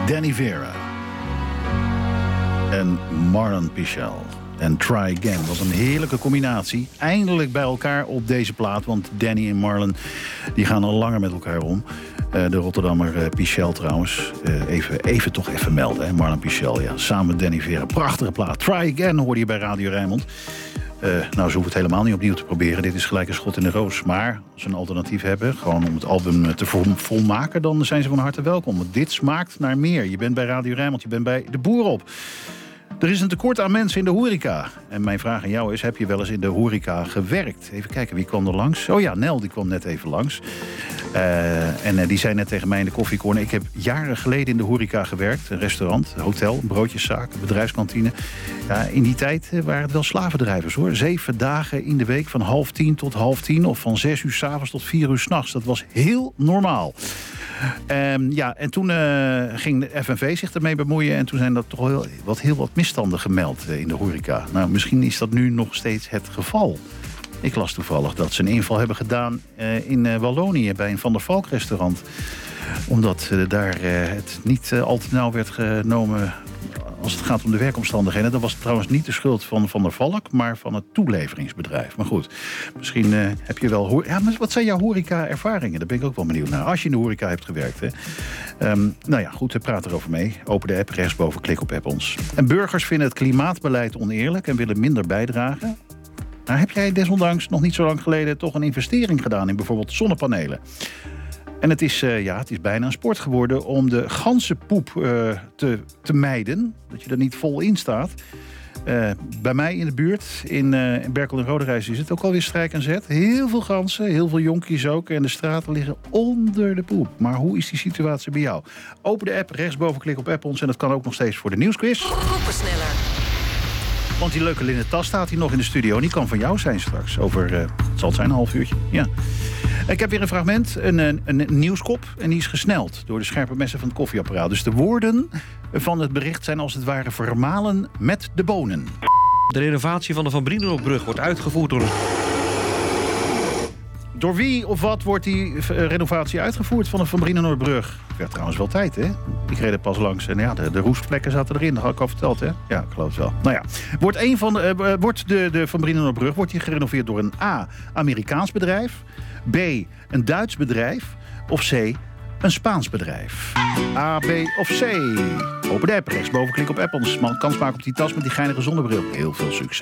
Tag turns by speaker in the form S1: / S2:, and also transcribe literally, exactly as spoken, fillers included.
S1: Danny Vera en Marlon Pichel. En Try Again. Dat was een heerlijke combinatie. Eindelijk bij elkaar op deze plaat. Want Danny en Marlon die gaan al langer met elkaar om. Uh, de Rotterdammer uh, Pichel trouwens. Uh, even, even toch even melden. Hè? Marlon Pichel, ja. Samen met Danny Vera. Prachtige plaat. Try Again hoorde je bij Radio Rijnmond. Uh, nou, ze hoeven het helemaal niet opnieuw te proberen. Dit is gelijk een schot in de roos. Maar als ze een alternatief hebben, gewoon om het album te vol- volmaken, dan zijn ze van harte welkom. Want dit smaakt naar meer. Je bent bij Radio Rijnmond, je bent bij De Boer op. Er is een tekort aan mensen in de horeca. En mijn vraag aan jou is, heb je wel eens in de horeca gewerkt? Even kijken, wie kwam er langs? Oh ja, Nel, die kwam net even langs. Uh, en uh, die zei net tegen mij in de koffiecorner, ik heb jaren geleden in de horeca gewerkt. Een restaurant, een hotel, een broodjeszaak, een bedrijfskantine. Ja, in die tijd uh, waren het wel slavendrijvers hoor. Zeven dagen in de week, van half tien tot half tien. Of van zes uur 's avonds tot vier uur 's nachts. Dat was heel normaal. Um, ja, en toen uh, ging de F N V zich ermee bemoeien. En toen zijn er toch heel wat, heel wat misstanden gemeld uh, in de horeca. Nou, misschien is dat nu nog steeds het geval. Ik las toevallig dat ze een inval hebben gedaan uh, in uh, Wallonië bij een Van der Valk restaurant. Omdat uh, daar uh, het niet uh, al te nauw werd genomen als het gaat om de werkomstandigheden. Dat was trouwens niet de schuld van Van der Valk, maar van het toeleveringsbedrijf. Maar goed, misschien uh, heb je wel... Ho- ja, maar wat zijn jouw horeca-ervaringen? Daar ben ik ook wel benieuwd naar. Als je in de horeca hebt gewerkt. Hè. Um, nou ja, goed, praat erover mee. Open de app, rechtsboven, klik op app ons. En burgers vinden het klimaatbeleid oneerlijk en willen minder bijdragen. Nou, heb jij desondanks nog niet zo lang geleden toch een investering gedaan in bijvoorbeeld zonnepanelen? En het is, uh, ja, het is bijna een sport geworden om de ganzenpoep uh, te, te mijden. Dat je er niet vol in staat. Uh, bij mij in de buurt, in, uh, in Berkel en Roderijs, is het ook alweer strijk en zet. Heel veel ganzen, heel veel jonkies ook. En de straten liggen onder de poep. Maar hoe is die situatie bij jou? Open de app, rechtsboven klik op app ons. En dat kan ook nog steeds voor de nieuwsquiz.
S2: Groepensneller.
S1: Want die leuke linnen tas staat hier nog in de studio. En die kan van jou zijn straks. Over, uh, het zal het zijn, een half uurtje. Ja. Ik heb weer een fragment, een, een, een nieuwskop. En die is gesneld door de scherpe messen van het koffieapparaat. Dus de woorden van het bericht zijn als het ware vermalen met de bonen.
S3: De renovatie van de Van Brienenoordbrug wordt uitgevoerd door...
S1: Door wie of wat wordt die renovatie uitgevoerd van de Van Brienenoordbrug? Het werd trouwens wel tijd, hè? Ik reed er pas langs en ja, de, de roestvlekken zaten erin. Dat had ik al verteld, hè? Ja, ik geloof het wel. Nou ja, wordt, een van de, uh, wordt de, de Van Brienenoordbrug wordt die gerenoveerd door een A, Amerikaans bedrijf, B, een Duits bedrijf of C, een Spaans bedrijf? A, B of C? Open de app, rechtsboven klik op app. Anders kans maken op die tas met die geinige zonnebril. Heel veel succes.